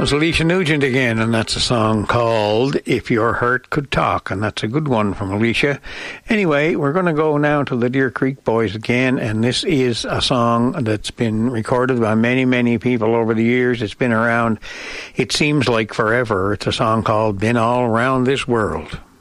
Alicia Nugent again, and that's a song called If Your Heart Could Talk, and that's a good one from Alicia. Anyway, we're going to go now to the Deer Creek Boys again, and this is a song that's been recorded by many, many people over the years. It's been around, it seems like forever. It's a song called Been All Around This World.